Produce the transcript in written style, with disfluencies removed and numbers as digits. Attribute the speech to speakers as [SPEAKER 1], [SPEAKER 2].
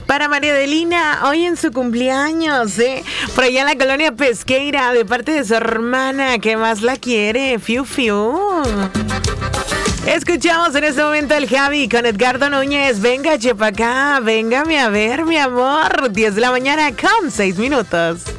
[SPEAKER 1] Para María Adelina, hoy en su cumpleaños, por allá en la colonia Pesqueira, de parte de su hermana, que más la quiere, Fiu Fiu. Escuchamos en este momento el Javi con Edgardo Núñez. Venga, chepa acá, véngame a ver, mi amor. 10 de la mañana con 6 minutos.